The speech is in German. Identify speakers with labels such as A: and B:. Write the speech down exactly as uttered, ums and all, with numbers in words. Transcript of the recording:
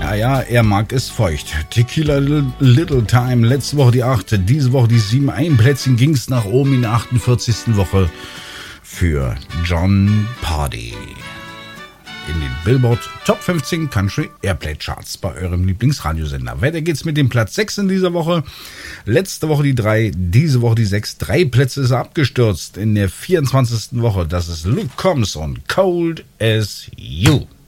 A: Ja, ja, er mag es feucht. Tequila Little Time, letzte Woche die acht, diese Woche die sieben. Ein Plätzchen ging es nach oben in der achtundvierzigsten Woche für Jon Pardi. In den Billboard Top fünfzehn Country Airplay Charts bei eurem Lieblingsradiosender. Weiter geht's mit dem Platz sechs in dieser Woche. Letzte Woche die drei, diese Woche die sechs. Drei Plätze ist er abgestürzt in der vierundzwanzigsten Woche. Das ist Luke Combs und Cold as You.